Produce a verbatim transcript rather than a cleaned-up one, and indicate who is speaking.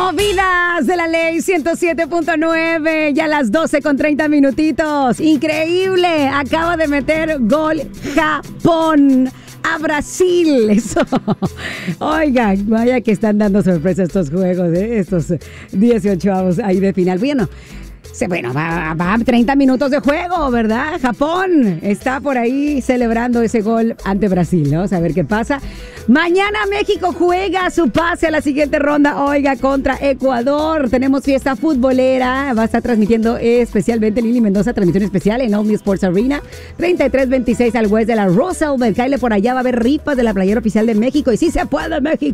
Speaker 1: Movidas de la ley ciento siete punto nueve, ya a las doce con treinta minutitos. Increíble, acaba de meter gol Japón a Brasil. Eso. Oigan, vaya que están dando sorpresa estos juegos, ¿eh? Estos dieciocho avos ahí de final. Bueno, se, bueno, va, va treinta minutos de juego, ¿verdad? Japón está por ahí celebrando ese gol ante Brasil, ¿no? Vamos a ver qué pasa. Mañana México juega su pase a la siguiente ronda, oiga, contra Ecuador. Tenemos fiesta futbolera, va a estar transmitiendo especialmente Lili Mendoza, transmisión especial en Omni Sports Arena, treinta y tres veintiséis al West de la Roosevelt. Kyle, por allá va a haber rifas de la playera oficial de México, y sí se puede, México.